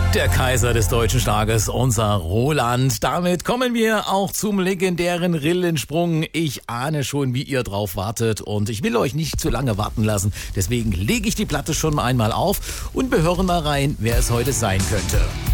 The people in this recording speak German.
Der Kaiser des deutschen Schlagers, unser Roland. Damit kommen wir auch zum legendären Rillensprung. Ich ahne schon, wie ihr drauf wartet und ich will euch nicht zu lange warten lassen. Deswegen lege ich die Platte schon einmal auf und wir hören mal rein, wer es heute sein könnte.